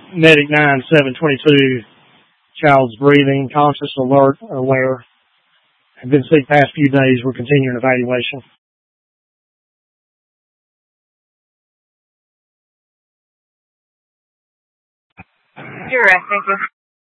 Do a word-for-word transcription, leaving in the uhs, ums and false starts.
Medic nine seven twenty-two, child's breathing, conscious, alert, aware. Have been sick past few days. We're continuing evaluation. Sure, thank you.